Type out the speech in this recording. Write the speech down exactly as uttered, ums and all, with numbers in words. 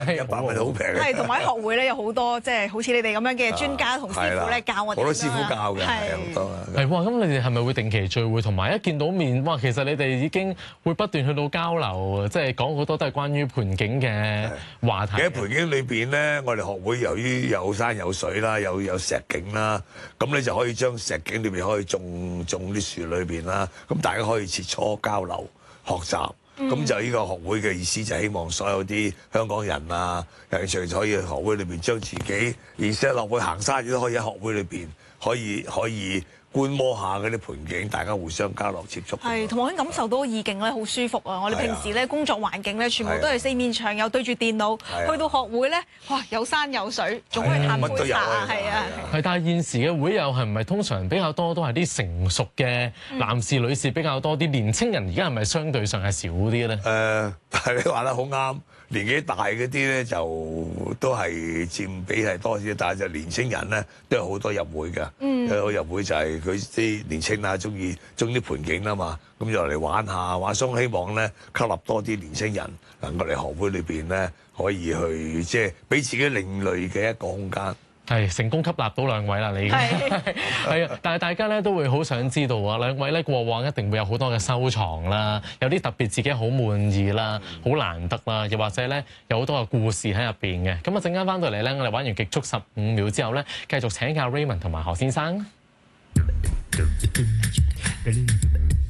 一百蚊好平嘅。 係，同埋喺學會咧有好多即係好似你哋咁樣嘅專家同師傅咧教我哋好多師傅教嘅，係好多。 係哇，咁你哋係咪會定期聚會？同埋一見到面，哇，其實你哋已經會不斷去到交流，即係講好多都係關於盆景嘅話題。 喺盆景裏邊咧，我哋學會由於有山有水啦，有有石景啦，咁你就可以將石景裏邊可以種種啲樹裏邊啦，咁大家可以切磋交流學習。咁、嗯、就呢個學會嘅意思就希望所有啲香港人啊，有興趣就可以喺學會裏邊將自己，而且落去行山亦都可以喺學會裏邊可以可以觀摩下嗰啲盆景，大家互相交流接觸。 係，同埋可以感受到意境咧，好舒服啊！我哋平時咧工作環境咧，全部都係四面牆，又對住電腦。去到學會咧，哇，有山有水，仲可以嘆杯茶啊！係啊， 係。但係現時嘅會友係唔係通常比較多都係啲成熟嘅男士、女士比較多啲？年青人而家係咪相對上係少啲咧？ 誒，係你話得好啱。年紀大嗰啲咧就都係佔比係多啲，但係就年青人咧都有好多入會㗎。嗯，有入會就係佢啲年青啊，中意中意啲盆景啊嘛，咁就嚟玩下玩，所以希望咧吸納多啲年青人能夠嚟學會裏邊咧，可以去即係俾自己另類嘅一個空間。 係成功吸納到兩位啦，你係啊！但係大家咧都會好想知道啊，兩位咧過往一定會有好多嘅收藏啦，有啲特別自己好滿意啦，好難得啦，又或者咧有好多嘅故事喺入邊嘅。咁啊，陣間翻到嚟咧，我哋玩完極速十五秒之後咧，繼續請教 Raymond 同埋何先生。